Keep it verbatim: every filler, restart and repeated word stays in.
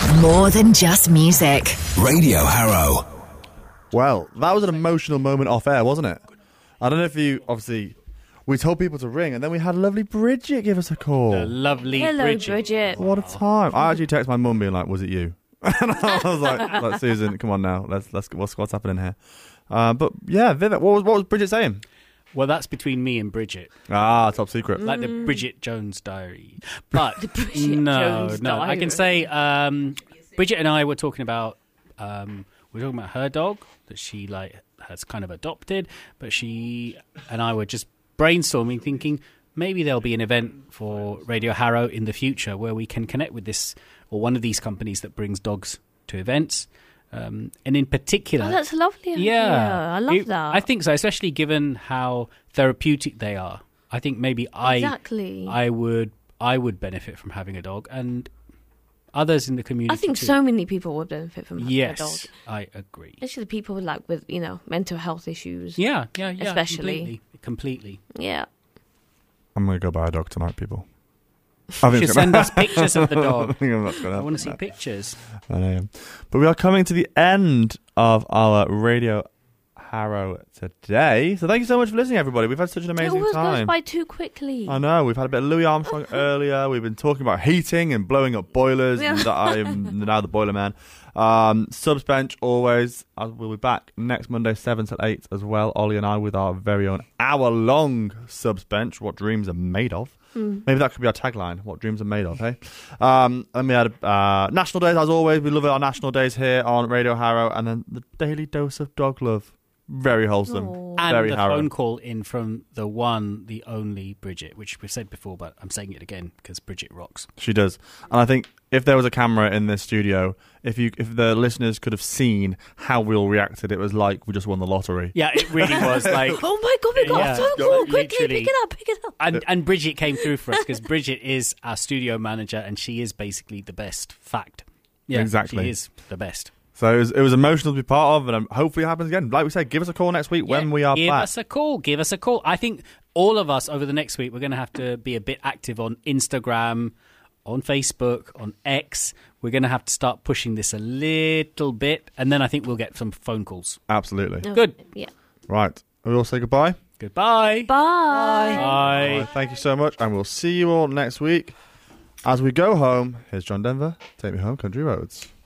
More than just music. Radio Harrow. Well, that was an emotional moment off air, wasn't it? I don't know if you, obviously, we told people to ring, and then we had lovely Bridget give us a call. The lovely Hello, Bridget. Bridget. What a time. I actually texted my mum being like, was it you? And I was like, like, Susan, come on now. Let's, let's, what's, what's happening here? Uh, but yeah, Vivek, what was, what was Bridget saying? Well, that's between me and Bridget. Ah, top secret. Like the Bridget Jones diary. But The Bridget no, Jones no. I can diary. say um, Bridget and I were talking about um, we were talking about her dog that she like has kind of adopted, but she and I were just brainstorming, thinking maybe there'll be an event for Radio Harrow in the future where we can connect with this or one of these companies that brings dogs to events. Um, and in particular, Oh, that's lovely. idea. yeah, I love It- that. I think so, especially given how therapeutic they are. I think maybe I, exactly. I would, I would benefit from having a dog, and others in the community. I think too. so many people would benefit from having Yes, a dog. I agree. Especially people with, like with you know mental health issues. Yeah, yeah, yeah. Especially. completely, completely. Yeah. I'm going to go buy a dog tonight, people. I You think should it's send gonna- us pictures of the I dog. think I'm not gonna I happen. want to see pictures. I know. But we are coming to the end of our Radio Harrow today. So thank you so much for listening, everybody. We've had such an It amazing always goes time. by too quickly. I know. We've had a bit of Louis Armstrong earlier. We've been talking about heating and blowing up boilers. Yeah. And that I am now the boiler man. Um, Subs Bench, always. I will be back next Monday, seven till eight as well. Ollie and I with our very own hour-long Subs Bench, What Dreams Are Made Of. Mm. Maybe that could be our tagline, What Dreams Are Made Of, hey? Um, and we had uh, National Days, as always. We love our National Days here on Radio Harrow. And then the Daily Dose of Dog Love. Very wholesome. Aw. And Very the Harrow. phone call in from the one, the only Bridget, which we've said before, but I'm saying it again because Bridget rocks. She does. And I think if there was a camera in this studio, if you if the listeners could have seen how we all reacted, it was like we just won the lottery. Yeah, it really was like. Oh my god, we got Yeah. a phone call! Quickly, Literally. pick it up, pick it up. And, and Bridget came through for us because Bridget is our studio manager and she is basically the best. Fact. Yeah, Exactly. She is the best. So it was, it was emotional to be part of, and um, hopefully it happens again. Like we said, give us a call next week when Yeah, we are give back. us a call. Give us a call. I think all of us over the next week, we're going to have to be a bit active on Instagram, on Facebook, on X. We're going to have to start pushing this a little bit, and then I think we'll get some phone calls. Absolutely. No. Good. Yeah. Right. We all say goodbye. Goodbye. Bye. Bye. Right, thank you so much, and we'll see you all next week. As we go home, here's John Denver. Take me home, country roads.